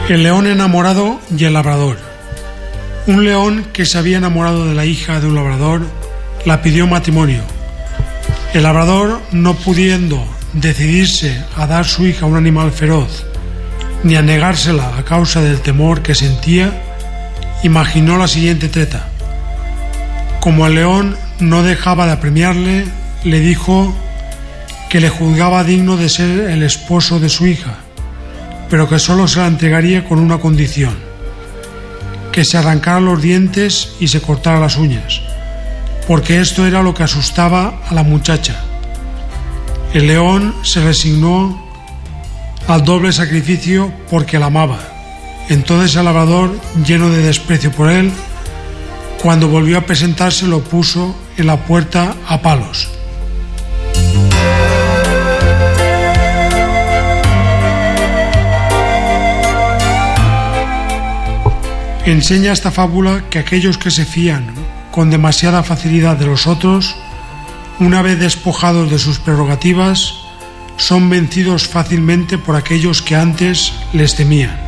El león enamorado y el labrador. Un león que se había enamorado de la hija de un labrador la pidió matrimonio. El labrador, no pudiendo decidirse a dar su hija a un animal feroz ni a negársela a causa del temor que sentía, imaginó la siguiente treta. Como el león no dejaba de apremiarle, le dijo que le juzgaba digno de ser el esposo de su hija, pero que solo se la entregaría con una condición: que se arrancara los dientes y se cortara las uñas, porque esto era lo que asustaba a la muchacha. El león se resignó al doble sacrificio porque la amaba. Entonces el labrador, lleno de desprecio por él, cuando volvió a presentarse, lo puso en la puerta a palos. Enseña esta fábula que aquellos que se fían con demasiada facilidad de los otros, una vez despojados de sus prerrogativas, son vencidos fácilmente por aquellos que antes les temían.